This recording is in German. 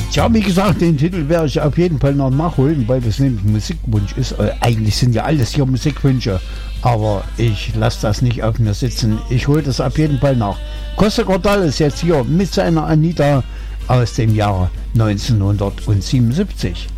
Tja, wie gesagt, den Titel werde ich auf jeden Fall noch nachholen, weil das nämlich ein Musikwunsch ist. Eigentlich sind ja alles hier Musikwünsche, aber ich lasse das nicht auf mir sitzen. Ich hole das auf jeden Fall nach. Costa Cordalis jetzt hier mit seiner Anita aus dem Jahre 1977.